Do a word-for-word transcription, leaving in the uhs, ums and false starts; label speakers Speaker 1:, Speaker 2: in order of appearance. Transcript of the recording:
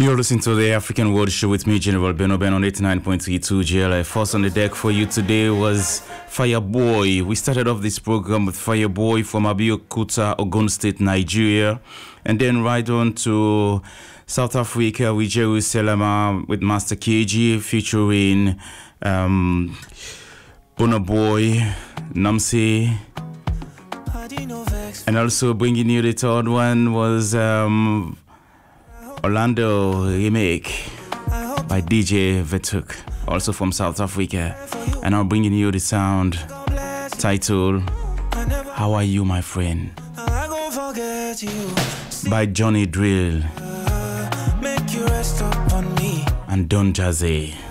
Speaker 1: You're listening to the African World Show with me, General Beno Ben, on eighty-nine point three two G L I. First on the deck for you today was Fireboy. We started off this program with Fireboy from Abeokuta, Ogun State, Nigeria. And then right on to South Africa with Jerusalem with Master K G featuring um, Burna Boy, Namse. And also bringing you the third one was um, Orlando Remake by D J Vetuk, also from South Africa. And I'm bringing you the sound titled How Are You, My Friend by Johnny Drill and Don Jazzy.